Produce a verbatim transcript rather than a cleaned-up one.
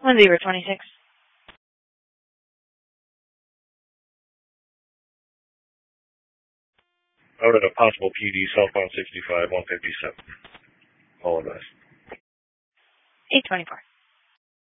one zero twenty-six. Out at a possible P D, southbound sixty-five, one fifty-seven. All of us. eight twenty-four.